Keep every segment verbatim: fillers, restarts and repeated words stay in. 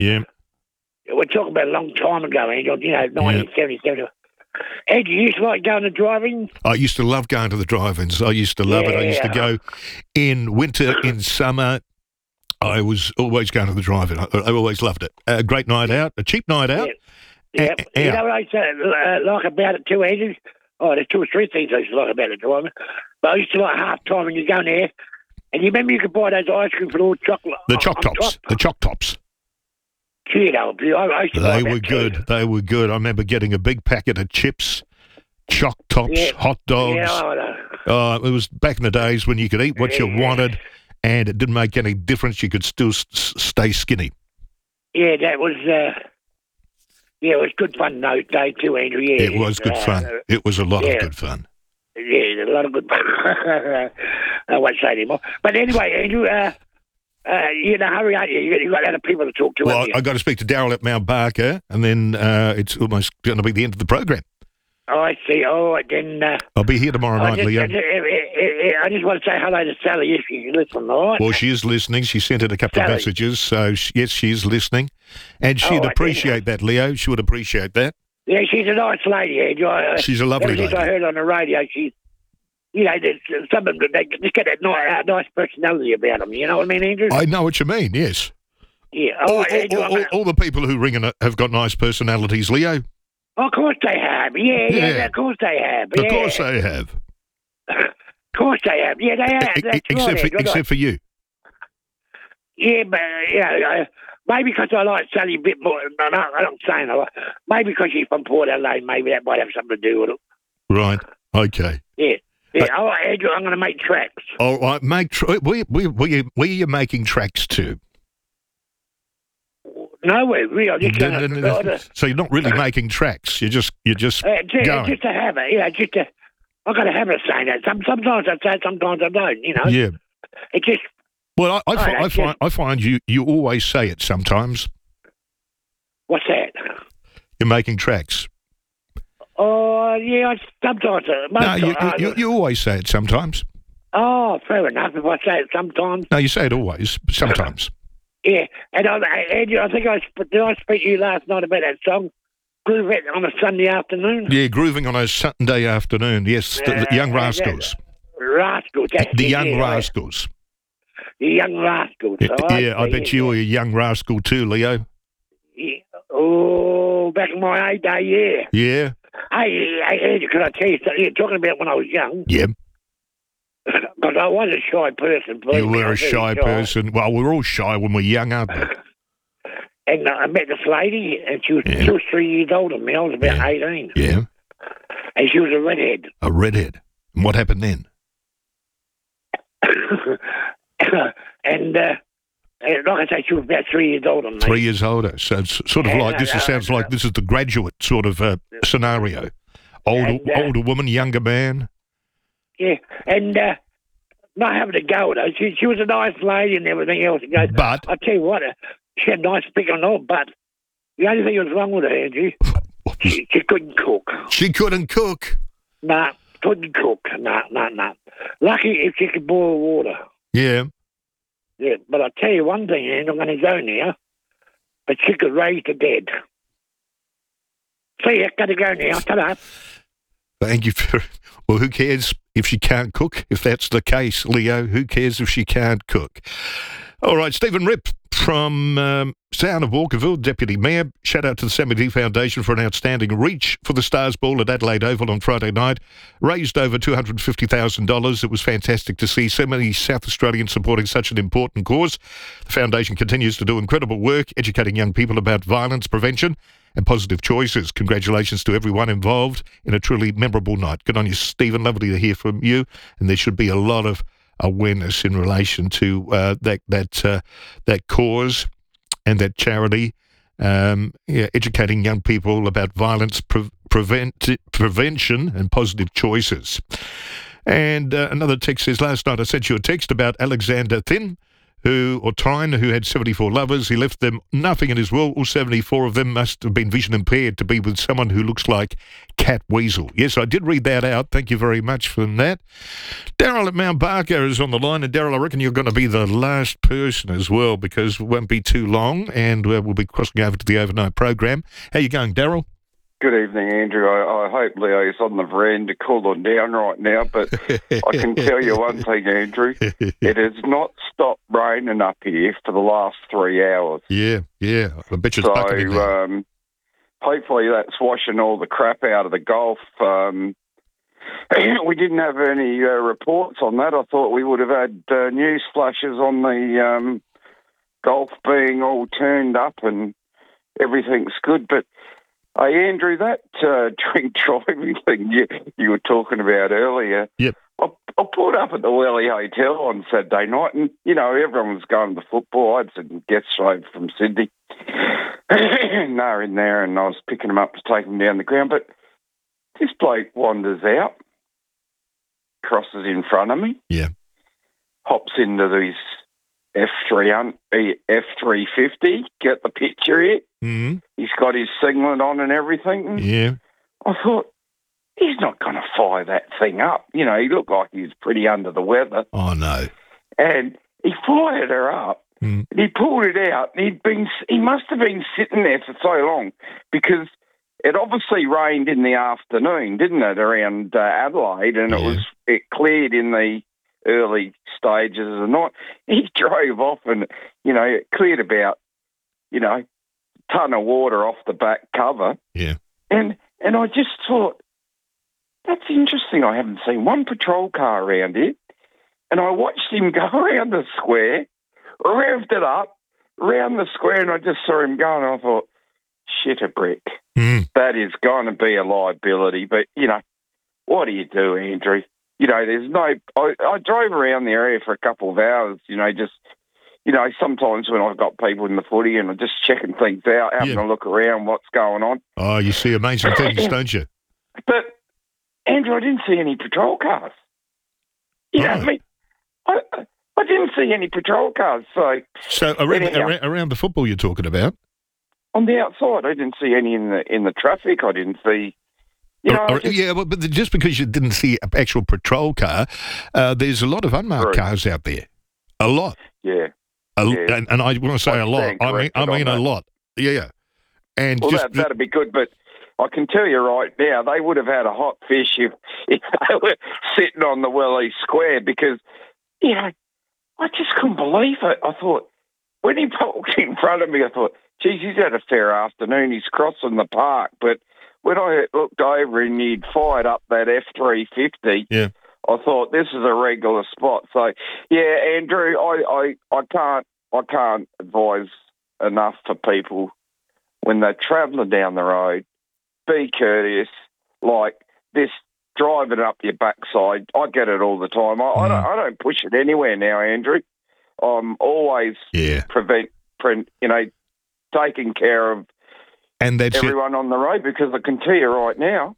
Yeah. We're talking about a long time ago, Angel, you know, nineteen seventy-seven. Ed, you used to like going to driving? I used to love going to the drive-ins. I used to love yeah. it. I used to go in winter, in summer. I was always going to the drive-in. I, I always loved it. A great night out, a cheap night out. Yeah. yeah. A- you know what I used to uh, like about it too, Andrew? Oh, there's two or three things I used to like about the driving. But I used to like half-time when you go in there, and you remember you could buy those ice cream for all chocolate. The Choc Tops. The Choc Tops. Gee, I, I used to They buy were that good. too. They were good. I remember getting a big packet of chips, Choc Tops, Yeah. hot dogs. Yeah, I know. Uh, it was back in the days when you could eat what you Yeah. wanted, and it didn't make any difference. You could still s- s- stay skinny. Yeah, that was, uh, yeah, it was good fun those days too, Andrew. Yeah, It was good uh, fun. It was a lot yeah. of good fun. Yeah, a lot of good fun. I won't say anymore. But anyway, Andrew, uh, uh, you're in a hurry, aren't you? You got, you got other people to talk to, Well, haven't you? I got to speak to Daryl at Mount Barker, and then uh, it's almost going to be the end of the program. Oh, I see. All right, then. Uh, I'll be here tomorrow I night, just, Leo. I, just, I just want to say hello to Sally if you listen, all right? Well, she is listening. She sent in a couple Sally. of messages, so she, yes, she is listening, and she'd All right, appreciate that, Leo. She would appreciate that. Yeah, she's a nice lady, Andrew. I, uh, She's a lovely ever since lady. I heard on the radio, she's, you know, there's some of them, they just get that nice, uh, nice personality about them. You know what I mean, Andrew? I know what you mean. Yes. yeah. All All, right, Andrew. all, I'm all, gonna- all the people who ring in have got nice personalities, Leo. Of course they have. Yeah, yeah, Yeah. of course they have. Of yeah. course they have. Of course they have. Yeah, they have. E- That's except right, for Andrew. except for you. Yeah, but, uh, you know, uh, maybe because I like Sally a bit more. No, no, I'm not saying I like. Maybe because she's from Port Adelaide, maybe that might have something to do with it. Right. Okay. Yeah. Yeah, Uh, all right, Andrew, I'm going to make tracks. All right. Make tr- where, where, where, you, where are you making tracks to? Nowhere, really. I'm just No, going no, no, no. to... So you're not really making tracks. You're just you're just Uh, just, going. just a habit, you know, just a... I've got a habit of saying that. Some, sometimes I say it, sometimes I don't, you know. Yeah. It just... Well, I, I, Oh, fi- I that's find I find you you always say it sometimes. What's that? You're making tracks. Oh, yeah, I, sometimes... Uh, most No, you, uh, you you you always say it sometimes. Oh, fair enough. If I say it sometimes... No, you say it always. Sometimes. Yeah, and I, Andrew, I think I sp- did I speak to you last night about that song, Groove It on a Sunday afternoon. Yeah, grooving on a Sunday afternoon. Yes, the, the Young Uh, Rascals. Rascals, that's The it, Young yeah, Rascals. The Young Rascals. Yeah, all right, yeah, I bet you were a young rascal too, Leo. Yeah. Oh, back in my heyday, yeah. Yeah. Hey, hey, Andrew, can I tell you something? You're talking about when I was young, Yeah. because I was a shy person. believe You me, I were a was very shy person. Well, we're all shy when we're young, aren't we? And uh, I met this lady, and she was, Yeah. she was three years older than me. I was about Yeah. eighteen. Yeah. And she was a redhead. A redhead. And what happened then? and, uh, and like I say, she was about three years older than me. Three years older. So it's sort of Yeah, like, no, this no, is, sounds no. like this is the graduate sort of uh, scenario. Older, And, uh, older woman, younger man. Yeah, and uh, not having to go with her. She, she was a nice lady and everything else. It goes, But- I tell you what, uh, she had a nice pick on all, but the only thing that was wrong with her, Angie, she, she couldn't cook. She couldn't cook. Nah, couldn't cook. Nah, nah, nah. Lucky if she could boil water. Yeah. Yeah, but I tell you one thing, and I'm going to go now, but she could raise the dead. See, I've got to go now. Ta-da. Thank you for. Well, who cares if she can't cook? If that's the case, Leo, who cares if she can't cook? All right, Stephen Rip from um, Sound of Walkerville, Deputy Mayor. Shout out to the Sammy D Foundation for an outstanding reach for the Stars Ball at Adelaide Oval on Friday night. Raised over two hundred fifty thousand dollars. It was fantastic to see so many South Australians supporting such an important cause. The foundation continues to do incredible work educating young people about violence prevention and positive choices. Congratulations to everyone involved in a truly memorable night. Good on you, Stephen. Lovely to hear from you. And there should be a lot of awareness in relation to uh, that that uh, that cause and that charity. Um, yeah, educating young people about violence pre- prevent prevention and positive choices. And uh, another text says, last night I sent you a text about Alexander Thin, who, or Tyne, who had seventy-four lovers. He left them nothing in his will. All seventy-four of them must have been vision impaired to be with someone who looks like Cat Weasel. Yes, I did read that out. Thank you very much for that. Daryl at Mount Barker is on the line, and Daryl, I reckon you're going to be the last person as well, because it won't be too long, and uh, we'll be crossing over to the overnight program. How you going, Daryl? Good evening, Andrew. I, I hope Leo is on the veranda cooling down right now, but I can tell you one thing, Andrew. It has not stopped raining up here for the last three hours. Yeah, yeah. I bet you it's so, bucketing now. Um, hopefully that's washing all the crap out of the Gulf. Um, we didn't have any uh, reports on that. I thought we would have had uh, news flashes on the um, Gulf being all turned up and everything's good, but hey, Andrew, that uh, drink driving thing you, you were talking about earlier, yep. I, I pulled up at the Welly Hotel on Saturday night, and, you know, everyone was going to football. I had some guests over from Sydney, and they were in there, and I was picking them up to take them down the ground, but this bloke wanders out, crosses in front of me, yeah, hops into these F three fifty, get the picture here. Mm-hmm. He's got his singlet on and everything. Yeah. I thought, he's not going to fire that thing up. You know, he looked like he was pretty under the weather. Oh, no. And he fired her up. Mm. And he pulled it out. And he'd been, he must have been sitting there for so long because it obviously rained in the afternoon, didn't it, around uh, Adelaide, and yeah. it was it cleared in the early stages of the night. He drove off and, you know, it cleared about, you know, a ton of water off the back cover. Yeah. And and I just thought, that's interesting. I haven't seen one patrol car around here. And I watched him go around the square, revved it up, around the square, and I just saw him go, and I thought, shit a brick. Mm. That is going to be a liability. But, you know, what do you do, Andrew? You know, there's no... I, I drove around the area for a couple of hours, you know, just, you know, sometimes when I've got people in the footy and I'm just checking things out, having yeah. a look around what's going on. Oh, you see amazing things, don't you? But, Andrew, I didn't see any patrol cars. You oh. know what I mean? I, I didn't see any patrol cars, so... So around, anyhow, around, around the football you're talking about? On the outside, I didn't see any in the in the traffic. I didn't see... You know, or, or, just, yeah, but, but just because you didn't see an actual patrol car, uh, there's a lot of unmarked True. cars out there. A lot. Yeah. A, yeah. And, and I want to say I a lot. I mean, I mean a lot. Yeah. And well, just, that, that'd be good, but I can tell you right now, they would have had a hot fish if, if they were sitting on the Welly Square because, you know, I just couldn't believe it. I thought, when he walked in front of me, I thought, geez, he's had a fair afternoon. He's crossing the park, but when I looked over and he'd fired up that F three fifty, yeah. I thought this is a regular spot. So, yeah, Andrew, I, I, I can't I can't advise enough for people when they're travelling down the road, be courteous. Like this, driving up your backside, I get it all the time. I, Mm. I don't I don't push it anywhere now, Andrew. I'm always Yeah. prevent, pre, you know, taking care of And that's it. everyone on the road because I can tell you right now,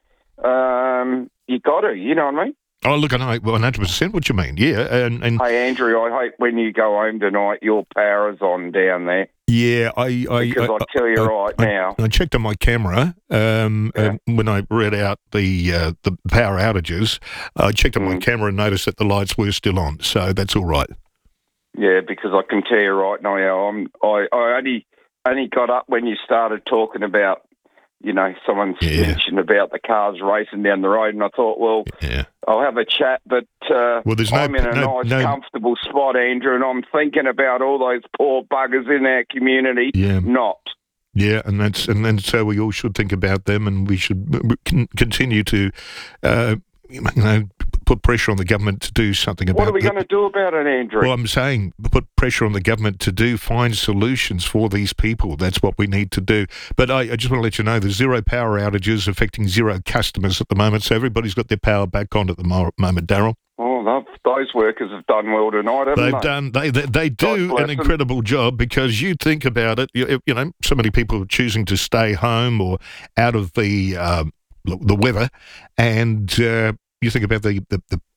um, you got to, you know what I mean? Oh, look, I know one hundred percent what you mean. Yeah, and, and Hey, Andrew, I hope when you go home tonight, your power's on down there. yeah, I, I, Because I, I, tell you I- right I- now, I checked on my camera um, Yeah. and when I read out the uh, the power outages. I checked on my Mm. camera and noticed that the lights were still on, so that's all right. yeah, because I can tell you right now, I'm, I, I only only got up when you started talking about, you know, someone's Yeah. mentioned about the cars racing down the road, and I thought, well, Yeah. I'll have a chat, but uh, Well, there's no- I'm in a no- nice, no- comfortable spot, Andrew, and I'm thinking about all those poor buggers in our community. Yeah. Not. Yeah, and that's and then so we all should think about them, and we should we can continue to, uh, you know, put pressure on the government to do something about. What are we the- going to do about it, Andrew? Well, I'm saying put pressure on the government to do find solutions for these people. That's what we need to do. But I, I just want to let you know there's zero power outages affecting zero customers at the moment, so everybody's got their power back on at the mo- moment, Daryl. Oh, that- those workers have done well tonight, haven't They've they? done. They they, they do bless an them. incredible job because you think about it. You, you know, so many people are choosing to stay home or out of the um, the weather, and uh, you think about the, the, the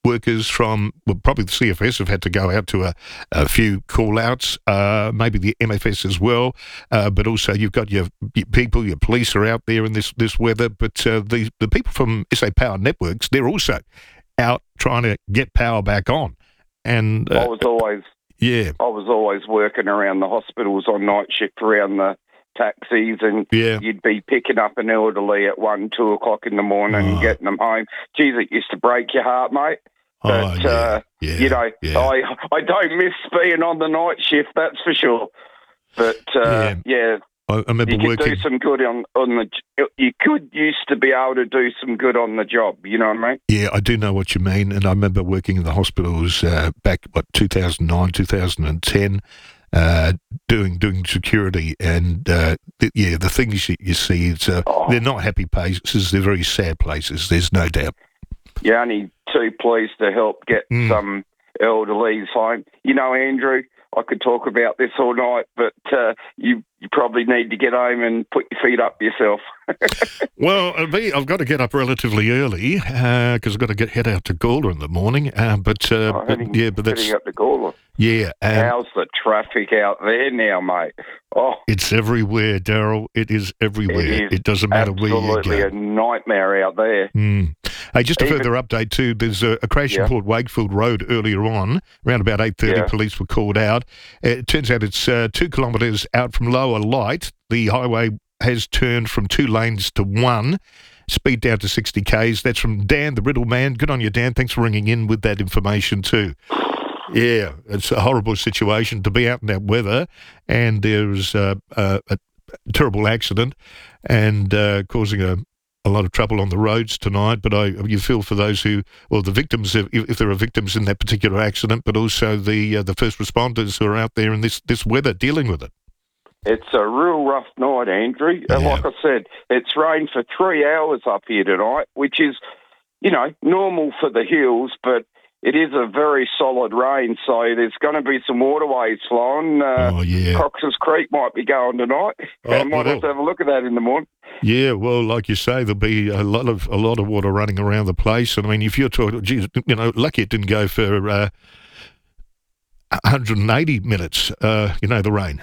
workers from, well, probably the C F S have had to go out to a, a few call-outs, uh, maybe the M F S as well, uh, but also you've got your, your people, your police are out there in this, this weather, but uh, the, the people from S A Power Networks, they're also out trying to get power back on. And uh, I was always, yeah, I was always working around the hospitals on night shift around the taxis, and yeah. you'd be picking up an elderly at one, two o'clock in the morning Oh. and getting them home. Geez, it used to break your heart, mate. Oh, But, yeah, uh, yeah, you know, yeah. I I don't miss being on the night shift, that's for sure. But, uh, Yeah. yeah, I, I remember you could working. do some good on, on the... You could used to be able to do some good on the job, you know what I mean? Yeah, I do know what you mean, and I remember working in the hospitals uh, back, what, two thousand nine, two thousand ten, uh, doing doing security, and uh, th- yeah, the things you, you see, it's, uh, Oh. they're not happy places, they're very sad places, there's no doubt. You're only too pleased to help get Mm. some elderlies home. You know, Andrew, I could talk about this all night, but uh, you you probably need to get home and put your feet up yourself. Well, uh, me, I've got to get up relatively early because I've got to get head out to Gawler in the morning. Uh, but, uh, Oh, but heading- yeah, but that's Heading up to Gawler. yeah. Um, How's the traffic out there now, mate? Oh, it's everywhere, Daryl. It is everywhere. It It, is doesn't matter where you absolutely go. a nightmare out there. Mm. Hey, just a Even- further update too. There's a, a crash Yeah. in Port Wakefield Road earlier on, around about eight thirty. Yeah. Police were called out. It turns out it's uh, two kilometres out from Lower Light. The highway has turned from two lanes to one. Speed down to sixty k's. That's from Dan, the Riddle Man. Good on you, Dan. Thanks for ringing in with that information too. Yeah, it's a horrible situation to be out in that weather, and there's uh, uh, a terrible accident and uh, causing a, a lot of trouble on the roads tonight. But I, you feel for those who, well, the victims, if, if there are victims in that particular accident, but also the uh, the first responders who are out there in this, this weather dealing with it. It's a real rough night, Andrew. And Yeah. like I said, it's rained for three hours up here tonight, which is, you know, normal for the hills, but it is a very solid rain, so there's going to be some waterways flowing. Uh, Oh, yeah. Cox's Creek might be going tonight. Oh, and might have to well. have a look at that in the morning. Yeah, well, like you say, there'll be a lot of a lot of water running around the place. And I mean, if you're talking, geez, you know, lucky it didn't go for uh, one hundred eighty minutes. Uh, you know, the rain.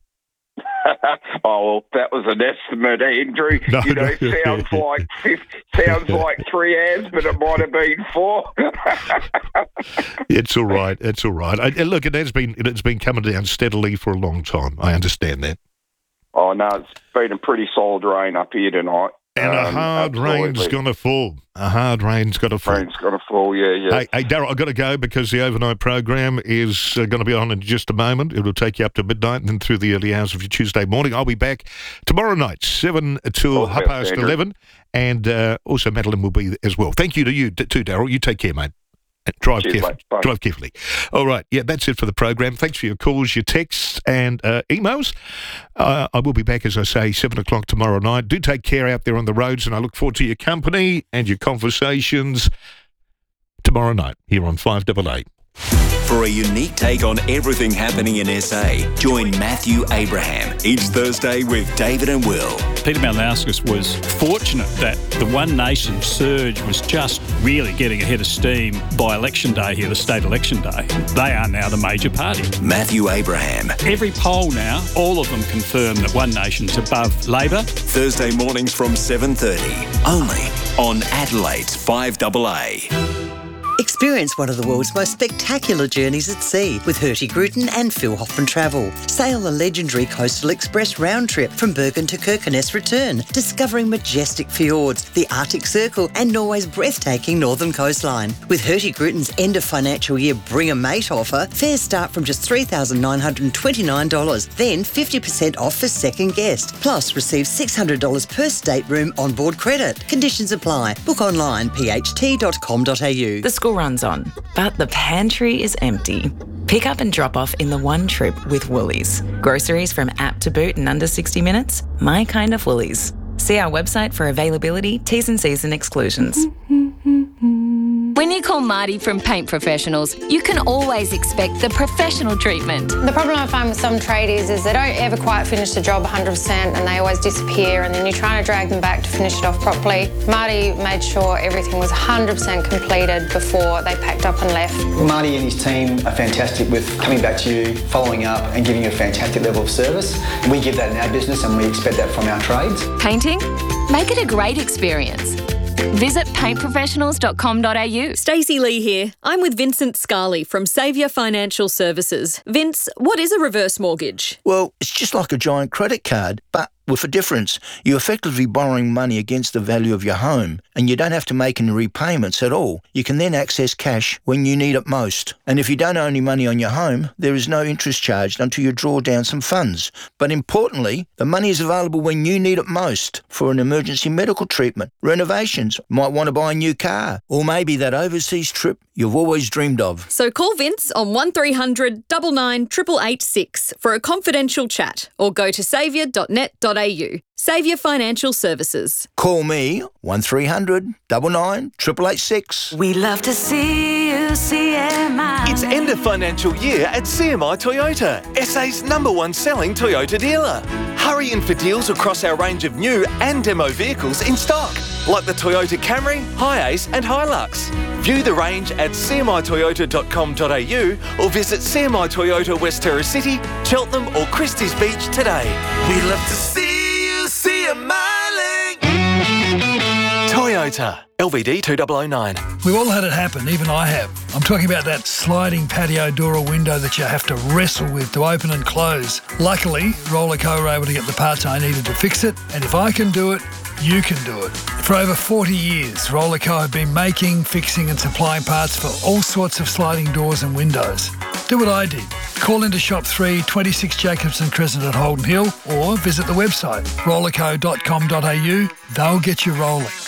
Oh, well, that was an estimate, Andrew. No, you know, no. it sounds like sounds like three hours, but it might have been four. It's all right. It's all right. I, look, it has been it's been coming down steadily for a long time. I understand that. Oh, no, it's been a pretty solid rain up here tonight. And a Um, hard rain's absolutely. going to fall. A hard rain's got to fall. Rain's got to fall, yeah, yeah. Hey, hey Darryl, I've got to go because the overnight program is uh, going to be on in just a moment. It'll take you up to midnight and then through the early hours of your Tuesday morning. I'll be back tomorrow night, seven till All half the past best, Andrew. eleven. And uh, also Madeline will be as well. Thank you to you t- too, Darryl. You take care, mate. And drive Cheers, carefully. mate. Bye. Drive carefully. All right. Yeah, that's it for the program. Thanks for your calls, your texts, and uh, emails. Uh, I will be back, as I say, seven o'clock tomorrow night. Do take care out there on the roads, and I look forward to your company and your conversations tomorrow night here on five double A. For a unique take on everything happening in S A, join Matthew Abraham each Thursday with David and Will. Peter Malinauskas was fortunate that the One Nation surge was just really getting ahead of steam by election day here, the state election day. They are now the major party. Matthew Abraham, Every poll now, all of them confirm that One Nation's above Labor. Thursday mornings from seven thirty, only on Adelaide's five double A. Experience one of the world's most spectacular journeys at sea with Hurtigruten and Phil Hoffman Travel. Sail the legendary Coastal Express round trip from Bergen to Kirkenes return, discovering majestic fjords, the Arctic Circle and Norway's breathtaking northern coastline. With Hurtigruten's end of financial year Bring a Mate offer, fares start from just three thousand nine hundred twenty-nine dollars, then fifty percent off for second guest. Plus, receive six hundred dollars per stateroom onboard credit. Conditions apply. Book online, p h t dot com dot a u. The school runs on, but the pantry is empty. Pick up and drop off in the one trip with Woolies. Groceries from app to boot in under sixty minutes? My kind of Woolies. See our website for availability, T's and C's and exclusions. When you call Marty from Paint Professionals, you can always expect the professional treatment. The problem I find with some tradies is they don't ever quite finish the job one hundred percent and they always disappear, and then you're trying to drag them back to finish it off properly. Marty made sure everything was one hundred percent completed before they packed up and left. Marty and his team are fantastic with coming back to you, following up and giving you a fantastic level of service. We give that in our business and we expect that from our trades. Painting? Make it a great experience. Visit paint professionals dot com dot a u. Stacey Lee here. I'm with Vincent Scarley from Saviour Financial Services. Vince, what is a reverse mortgage? Well, it's just like a giant credit card, but with a difference. You're effectively borrowing money against the value of your home, and you don't have to make any repayments at all. You can then access cash when you need it most. And if you don't owe any money on your home, there is no interest charged until you draw down some funds. But importantly, the money is available when you need it most for an emergency medical treatment, renovations, might want to buy a new car, or maybe that overseas trip you've always dreamed of. So call Vince on one three hundred nine nine eight eight eight six for a confidential chat, or go to saviour dot net dot a u. Saviour Financial Services. Call me one three hundred nine nine eight eight eight six. We love to see you, C M I. It's end of financial year at C M I Toyota, S A's number one selling Toyota dealer. Hurry in for deals across our range of new and demo vehicles in stock, like the Toyota Camry, Hiace and Hilux. View the range at c m i toyota dot com dot a u or visit C M I Toyota West Terrace City, Cheltenham or Christie's Beach today. We love to see you, C M I. Toyota, L V D two thousand nine. We've all had it happen, even I have. I'm talking about that sliding patio door or window that you have to wrestle with to open and close. Luckily, Rollerco were able to get the parts I needed to fix it, and if I can do it, you can do it. For over forty years, Rollerco have been making, fixing and supplying parts for all sorts of sliding doors and windows. Do what I did. Call into Shop three, twenty-six Jacobson Crescent at Holden Hill, or visit the website rollerco dot com dot a u. They'll get you rolling.